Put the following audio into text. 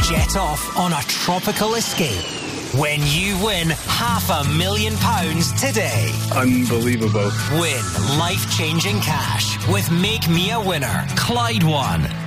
jet off on a tropical escape when you win £500,000 today. Unbelievable. Win life-changing cash with Make Me a Winner. Clyde One.